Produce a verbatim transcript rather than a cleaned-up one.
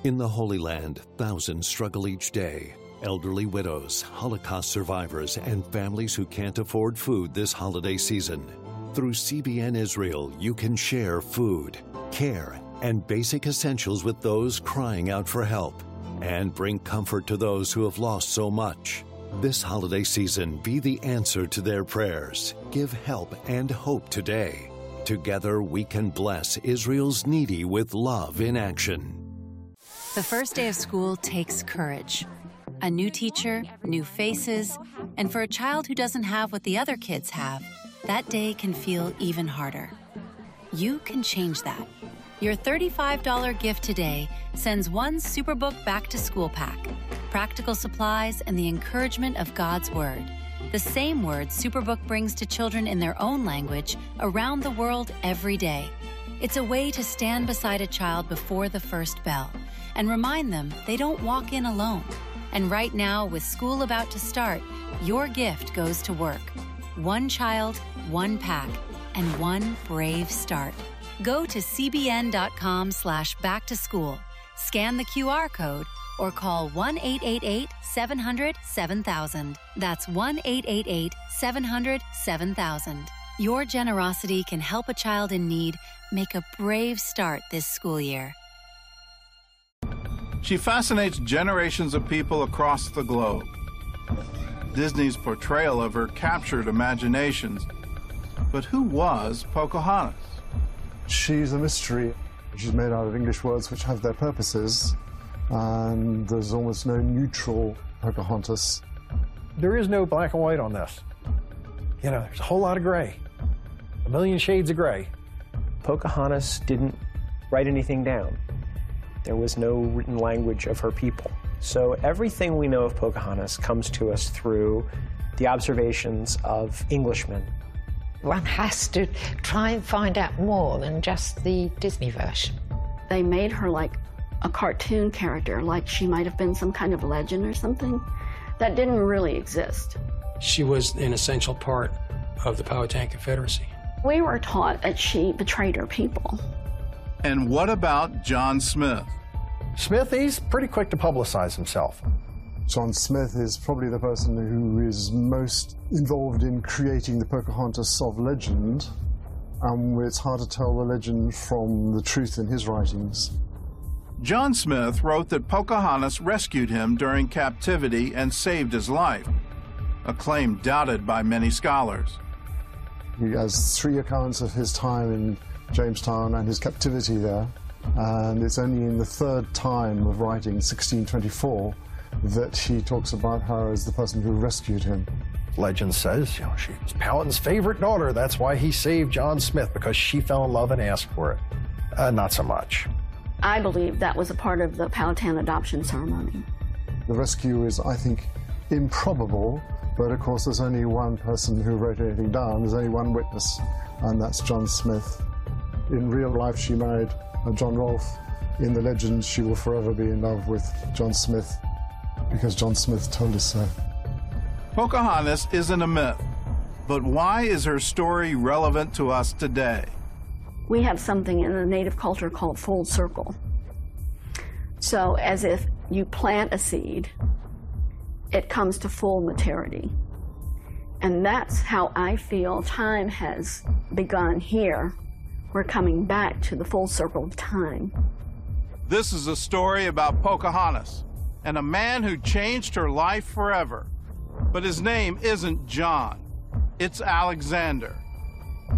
In the Holy Land, thousands struggle each day. Elderly widows, Holocaust survivors, and families who can't afford food this holiday season. Through C B N Israel, you can share food, care, and basic essentials with those crying out for help, and bring comfort to those who have lost so much. This holiday season, be the answer to their prayers. Give help and hope today. Together, we can bless Israel's needy with love in action. The first day of school takes courage. A new teacher, new faces, and for a child who doesn't have what the other kids have, that day can feel even harder. You can change that. Your thirty-five dollars gift today sends one Superbook back-to-school pack, practical supplies, and the encouragement of God's Word. The same words Superbook brings to children in their own language around the world every day. It's a way to stand beside a child before the first bell and remind them they don't walk in alone. And right now, with school about to start, your gift goes to work. One child, one pack, and one brave start. Go to cbn.com slash back to school, scan the Q R code, or call one eight eight eight, seven hundred, seven thousand. That's one eight eight eight, seven hundred, seven thousand. Your generosity can help a child in need make a brave start this school year. She fascinates generations of people across the globe. Disney's portrayal of her captured imaginations. But who was Pocahontas? She's a mystery. She's made out of English words which have their purposes, and there's almost no neutral Pocahontas. There is no black and white on this. You know, there's a whole lot of gray, a million shades of gray. Pocahontas didn't write anything down. There was no written language of her people. So everything we know of Pocahontas comes to us through the observations of Englishmen. One has to try and find out more than just the Disney version. They made her like a cartoon character, like she might have been some kind of legend or something that didn't really exist. She was an essential part of the Powhatan Confederacy. We were taught that she betrayed her people. And what about John Smith? Smith, he's pretty quick to publicize himself. John Smith is probably the person who is most involved in creating the Pocahontas of legend, and it's hard to tell the legend from the truth in his writings. John Smith wrote that Pocahontas rescued him during captivity and saved his life, a claim doubted by many scholars. He has three accounts of his time in Jamestown and his captivity there, and it's only in the third time of writing, sixteen twenty-four, that he talks about her as the person who rescued him. Legend says, you know, she was Powhatan's favorite daughter. That's why he saved John Smith, because she fell in love and asked for it. Uh, not so much. I believe that was a part of the Powhatan adoption ceremony. The rescue is, I think, improbable, but of course there's only one person who wrote anything down. There's only one witness, and that's John Smith. In real life, she married John Rolfe. In the legend, she will forever be in love with John Smith, because John Smith told us so. Pocahontas isn't a myth, but why is her story relevant to us today? We have something in the Native culture called full circle. So as if you plant a seed, it comes to full maturity. And that's how I feel time has begun here. We're coming back to the full circle of time. This is a story about Pocahontas and a man who changed her life forever. But his name isn't John, it's Alexander.